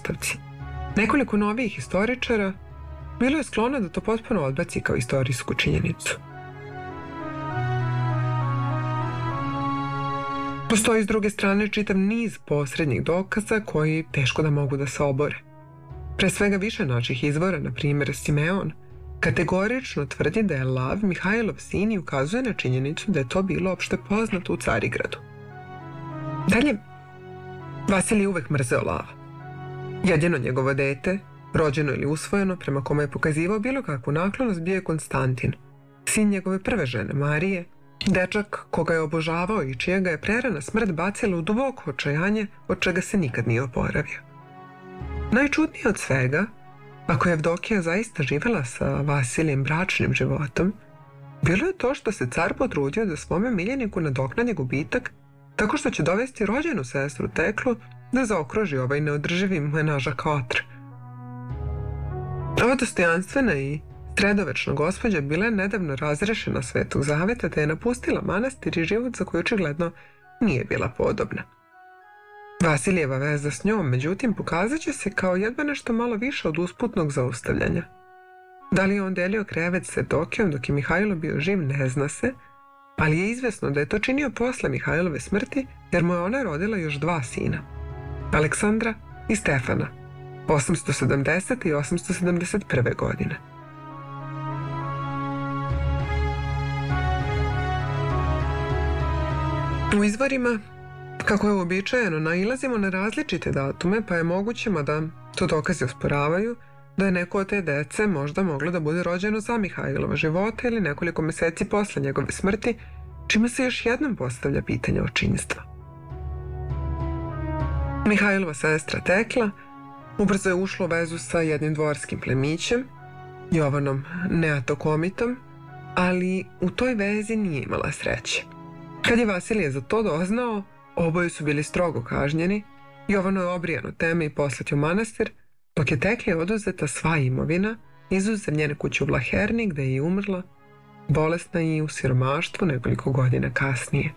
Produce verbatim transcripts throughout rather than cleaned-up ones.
ostavci. Nekoliko novijih historičara bilo je sklono da to potpuno odbaci kao istorijsku činjenicu. Postoji s druge strane čitav niz posrednjih dokaza koji teško da mogu da se obore. Pre svega više naših izvora, na primjer Simeon, kategorično tvrdi da je Lav Mihajlov sin i ukazuje na činjenicu da je to bilo opšte poznato u Carigradu. Dalje, Vasilij je uvek mrzeo Lava. Jedino njegovo dete, rođeno ili usvojeno, prema kome je pokazivao bilo kakvu naklonost, bio je Konstantin, sin njegove prve žene Marije, dečak koga je obožavao i čija ga je prerana smrt bacila u duboko očajanje od čega se nikad nije oporavio. Najčudnije od svega, ako je Evdokija zaista živela sa Vasilijem bračnim životom, bilo je to što se car potrudio da svome miljeniku nadoknadi gubitak tako što će dovesti rođenu sestru Teklu da zaokruži ovaj neodrživi menažak otra. Ova dostojanstvena i sredovečna gospođa bila je nedavno razrešena Svetog Zaveta te je napustila manastir i život za koji očigledno nije bila podobna. Vasilijeva veza s njom, međutim, pokazat će se kao jedva nešto malo više od usputnog zaustavljanja. Da li je on delio krevet s Evdokijom dok je Mihajlo bio živ, ne zna se, ali je izvesno da je to činio posle Mihajlove smrti jer mu je ona rodila još dva sina, Aleksandra i Stefana, osamsto sedamdesete i osamsto sedamdeset prve godine. U izvorima, kako je uobičajeno, nailazimo na različite datume, pa je moguće, mada to dokazi osporavaju, da je neko od te dece možda moglo da bude rođeno za Mihajlova života ili nekoliko meseci posle njegove smrti, čime se još jednom postavlja pitanje očinstva. Mihajlova sestra Tekla ubrzo je ušla u vezu sa jednim dvorskim plemićem, Jovanom Neatokomitom, ali u toj vezi nije imala sreće. Kad je Vasilije za to doznao, oboje su bili strogo kažnjeni, Jovano je obrijan od teme i poslat u manastir, dok je Tekli oduzeta sva imovina, izuzev njene kuće u Vlaherni, gde je i umrla, bolesna i u siromaštvu nekoliko godina kasnije.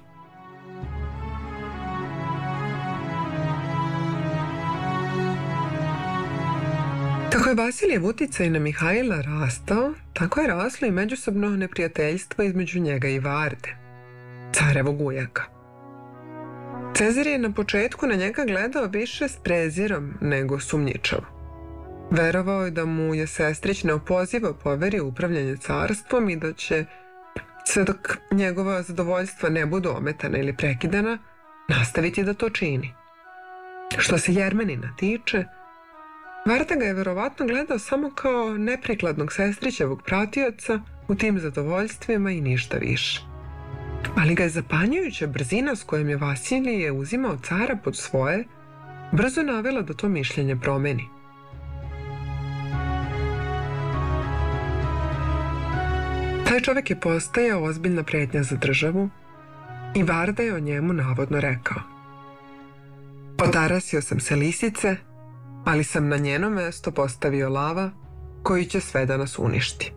Kako je Vasilijev uticaj na Mihajla rastao, tako je raslo i međusobno neprijateljstvo između njega i Varde, carevog ujaka. Cezar je na početku na njega gledao više s prezirom nego sumnjičavo. Verovao je da mu je sestrić neopozivo poverio upravljanje carstvom i da će, sve dok njegova zadovoljstva ne budu ometana ili prekidana, nastaviti da to čini. Što se Jermenina tiče, Varda ga je verovatno gledao samo kao neprikladnog sestrićevog pratioca u tim zadovoljstvima i ništa više. Ali ga je zapanjujuća brzina s kojom je Vasilije uzimao cara pod svoje brzo navela da to mišljenje promeni. Taj čovjek je postajao ozbiljna pretnja za državu i Varda je o njemu navodno rekao: "Otarasio sam se lisice, ali sam na njeno mesto postavio lava koji će sve da nas uništi."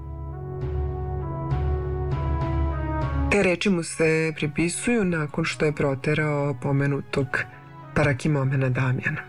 Te reči mu se pripisuju nakon što je proterao pomenutog Parakimomena Damjana.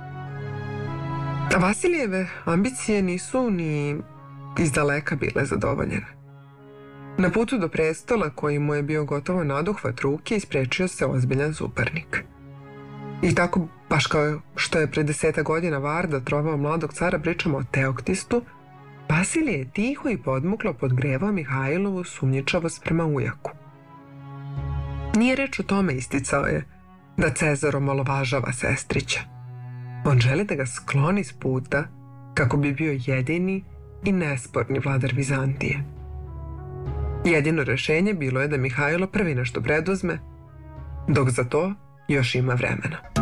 A Vasilijeve ambicije nisu ni izdaleka bile zadovoljene. Na putu do prestola, koji mu je bio gotovo naduhvat ruke, isprečio se ozbiljan suparnik. I tako, baš kao što je pre deseta godina Varda trovao mladog cara, pričamo o Teoktistu, Vasilije je tiho i podmuklo podgrevao Mihajlovu sumnjičavost prema ujaku. Nije reč o tome, isticao je, da Cezar omalovažava sestrića. On želi da ga skloni s puta kako bi bio jedini i nesporni vladar Vizantije. Jedino rešenje bilo je da Mihajlo prvi nešto preduzme, dok za to još ima vremena.